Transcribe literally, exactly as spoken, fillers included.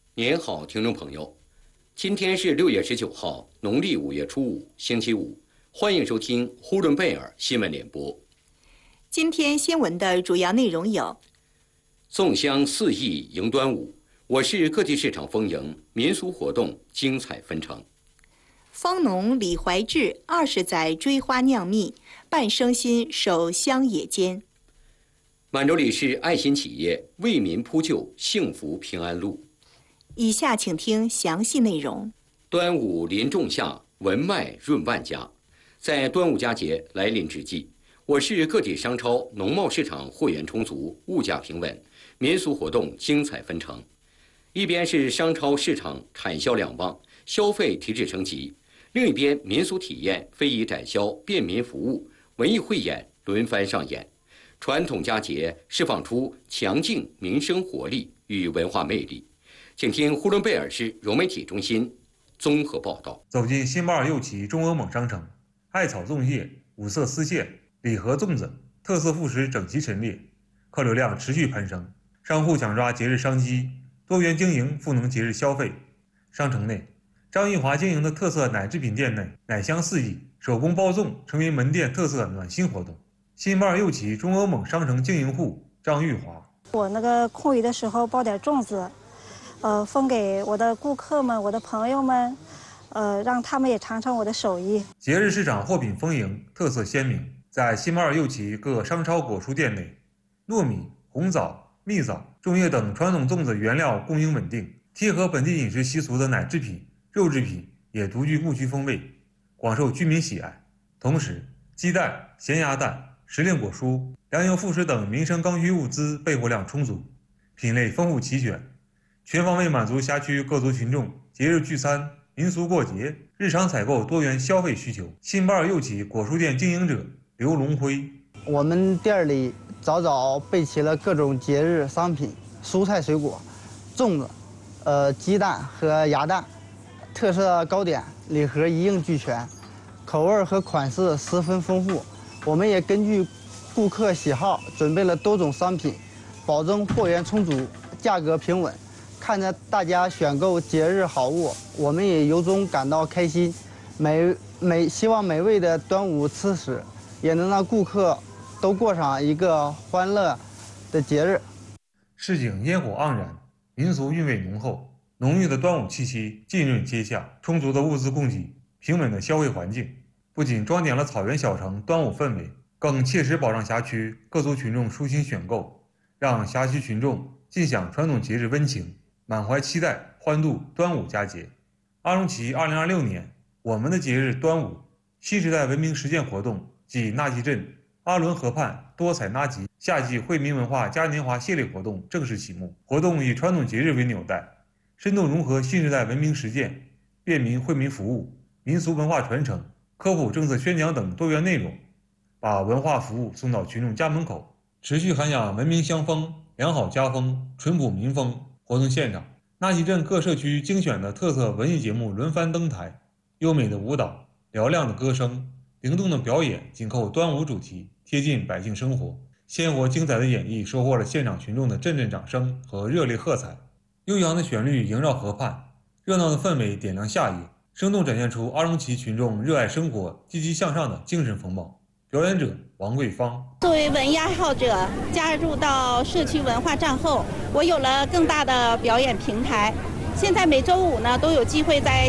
您好，听众朋友，今天是六月十九号，农历五月初五，星期五，欢迎收听呼伦贝尔新闻联播。 今天新闻的主要内容有： 粽香四溢迎端午，我市各地市场丰盈，民俗活动精彩纷呈。 方农李怀志二十载追花酿蜜，半生心守乡野间。 满洲里市爱心企业为民铺就幸福平安路。 以下请听详细内容。 端午临仲夏，文脉润万家。在端午佳节来临之际，我市各地商超、农贸市场货源充足，物价平稳，民俗活动精彩纷呈。一边是商超市场产销两旺，消费提质升级；另一边民俗体验非遗展销、便民服务、文艺汇演轮番上演。传统佳节释放出强劲民生活力与文化魅力。请听呼伦贝尔市融媒体中心综合报道。 走进新巴尔右旗中欧蒙商城，艾草粽叶、五色丝线、礼盒粽子、特色副食整齐陈列，客流量持续攀升。商户抢抓节日商机，多元经营赋能节日消费。商城内，张玉华经营的特色奶制品店内，奶香四溢，手工包粽成为门店特色暖心活动。新巴尔右旗中欧蒙商城经营户张玉华： 我那个空余的时候包点粽子，呃，分给我的顾客们、我的朋友们，呃，让他们也尝尝我的手艺。 节日市场货品丰盈，特色鲜明。在新巴尔右旗各商超果蔬店内，糯米、红枣、蜜枣、粽叶等传统粽子原料供应稳定，贴合本地饮食习俗的奶制品、肉制品也独具牧区风味，广受居民喜爱。同时，鸡蛋、咸鸭蛋、时令果蔬、粮油副食等民生刚需物资备货量充足，品类丰富齐全，全方位满足辖区各族群众节日聚餐、民俗过节、日常采购多元消费需求。新巴尔右旗果蔬店经营者刘龙辉： 我们店里早早备齐了各种节日商品，蔬菜水果、粽子、呃鸡蛋和鸭蛋，特色糕点礼盒一应俱全，口味和款式十分丰富。我们也根据顾客喜好准备了多种商品，保证货源充足，价格平稳。看着大家选购节日好物，我们也由衷感到开心。美美希望美味的端午吃食也能让顾客都过上一个欢乐的节日。 市井烟火盎然，民俗韵味浓厚，浓郁的端午气息浸润街巷，充足的物资供给，平稳的消费环境，不仅装点了草原小城端午氛围，更切实保障辖区各族群众舒心选购，让辖区群众尽享传统节日温情，满怀期待欢度端午佳节。阿龙旗二零二六年我们的节日端午新时代文明实践活动暨纳吉镇阿伦河畔多彩纳吉夏季惠民文化嘉年华系列活动正式启幕。活动以传统节日为纽带，深度融合新时代文明实践、便民惠民服务、民俗文化传承、科普政策宣讲等多元内容，把文化服务送到群众家门口，持续涵养文明乡风、良好家风、淳朴民风。活动现场，纳吉镇各社区精选的特色文艺节目轮番登台，优美的舞蹈、嘹亮的歌声、灵动的表演紧扣端午主题，贴近百姓生活。鲜活精彩的演绎收获了现场群众的阵阵掌声和热烈喝彩。悠扬的旋律萦绕河畔，热闹的氛围点亮夏夜，生动展现出阿龙旗群众热爱生活、积极向上的精神风貌。表演者王桂芳： 作为文艺爱好者，加入到社区文化站后，我有了更大的表演平台。现在每周五呢，都有机会在